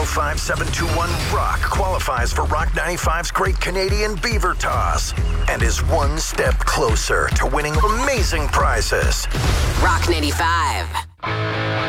405-721-ROCK qualifies for Rock 95's Great Canadian Beaver Toss and is one step closer to winning amazing prizes. Rock 95.